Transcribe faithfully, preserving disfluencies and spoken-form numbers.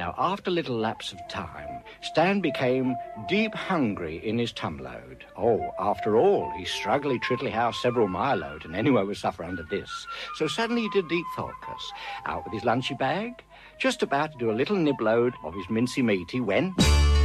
Now, after a little lapse of time, Stan became deep hungry in his tumload. Oh, after all, he struggly triddly house several mile out, and anyone would suffer under this. So suddenly he did deep thoughtless, out with his lunchy bag, just about to do a little nibload of his mincy meaty when...